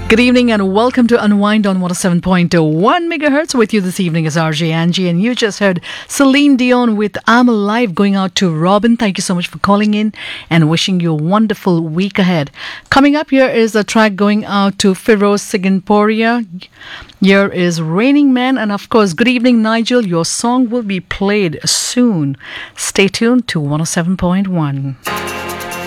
Good evening and welcome to Unwind on 107.1 megahertz. With you this evening is RJ Angie, and you just heard Celine Dion with I'm Alive, going out to Robin. Thank you so much for calling in and wishing you a wonderful week ahead. Coming up here is a track going out to Firoz Siganporia. Here is Raining Man, and of course, good evening Nigel. Your song will be played soon. Stay tuned to 107.1.